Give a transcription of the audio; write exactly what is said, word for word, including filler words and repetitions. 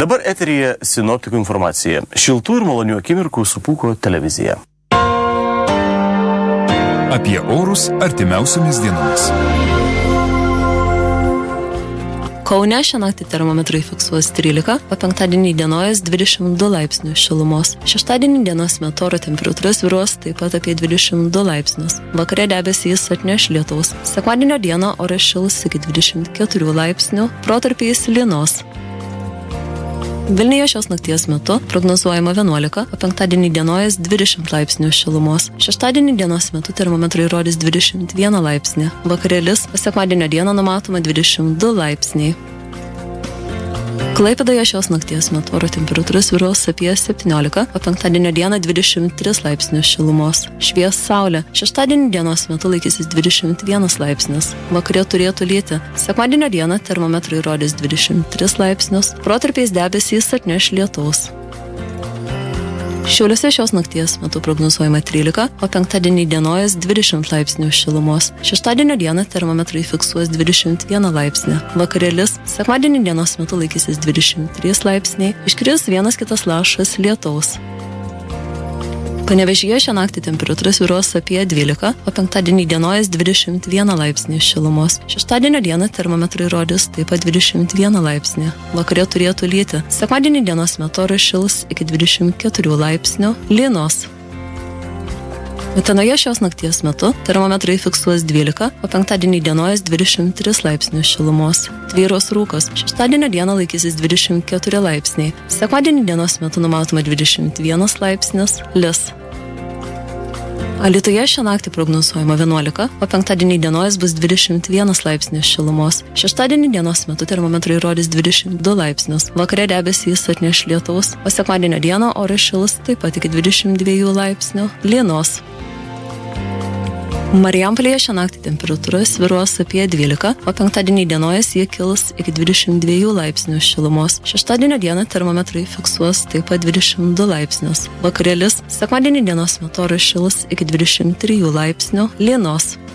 Dabar eteryje sinoptikų informacija. Šiltų ir malonių akimirkų su Pūko televizija. Apie orus artimiausiomis dienomis. Kaune šią naktį termometrai fiksuos trylika, o penktadienį dienojas dvidešimt du laipsnių šilumos. Šeštadienį dienos metu oro temperatūra svyruos taip pat apie dvidešimt du laipsnius. Vakare debesys atneš lietaus. Sekmadienio dieną oras šils iki dvidešimt keturių laipsnių, protarpiais lynos. Vilniuje šios nakties metu prognozuojama vienuolika, o penktadienį dienojas dvidešimt laipsnių šilumos. Šeštadienį dienos metu termometrai rodys dvidešimt vieną laipsnį. Vakarėlis, o sekmadienio dieną numatoma dvidešimt du laipsniai. Klaipėdoje šios nakties metu oro temperatūra svyruos apie septyniolika, o penktadienio dieną dvidešimt tris laipsnių šilumos. Švies saulė. Šeštadienį dienos metu laikysis dvidešimt vienas laipsnis. Vakare turėtų lyti. Sekmadienio dieną termometrai rodys dvidešimt tris laipsnius. Protarpiais debesys atneš lietaus. Šiauliuose šios nakties metu prognozuojama trylika, o penktadienį dienojas dvidešimt laipsnių šilumos. Šeštadienio dieną termometrai fiksuos dvidešimt vieną laipsnį. Vakarėlis, sekmadienį dienos metu laikysis dvidešimt trys laipsniai, iškris vienas kitas lašas lietaus. Panevėžyje šią naktį temperatūra svyruos apie dvylika, o penktadienį dienojas dvidešimt vieną laipsnį šilumos. Šeštadienio dieną termometrai rodys taip pat dvidešimt vieną laipsnį. Vakare turėtų lyti. Sekmadienį dienos metu oras šils iki dvidešimt keturių laipsnių, lynos. Utenoje šios nakties metu termometrai fiksuos dvylika, o penktadienį dienojas dvidešimt tris laipsnių šilumos. Tvyros rūkas. Šeštadienio dieną laikysis dvidešimt keturi laipsniai. Sekmadienį dienos metu numatoma dvidešimt vienas laipsnis, lis. Alytuje šią naktį prognozuojama vienuolika, o penktadienį dienojas bus dvidešimt vienas laipsnis šilumos. Šeštadienį dienos metu termometrai rodys dvidešimt du laipsnius. Vakare debesys atneš lietaus, o sekmadienio dieną oras šils taip pat iki dvidešimt dviejų laipsnių, lynos. Marijampolėje šią naktį temperatūra svyruos apie dvylika, o penktadienį dienojas jie kils iki dvidešimt dviejų laipsnių šilumos. Šeštadienio dieną termometrai fiksuos taip pat dvidešimt du laipsnius. Vakarėlis, sekmadienį dienos metu oras šils iki dvidešimt trijų laipsnių, lynos.